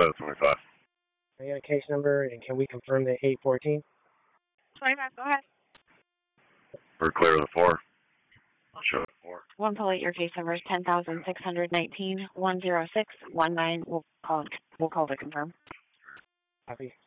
Toyota 25. I got a case number, and can we confirm the 814? 25, go ahead. We're clear with the 4. I'll show it 4. One pull your case number is 10,619 10619. We'll call to confirm. Copy.